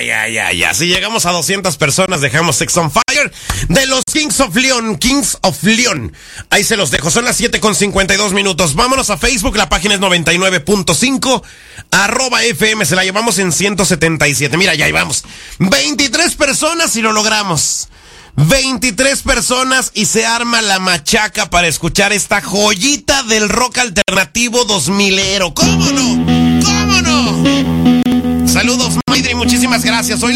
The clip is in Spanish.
ya. Si llegamos a 200 personas, dejamos Sex on Fire de los Kings of Leon. Ahí se los dejo. Son las 7:52. Vámonos a Facebook. La página es 99.5 @FM. Se la llevamos en 177. Mira, ya llevamos 23 personas y lo logramos. 23 personas y se arma la machaca para escuchar esta joyita del rock alternativo 2000ero. ¿Cómo no? Saludos, Maidri, muchísimas gracias. Hoy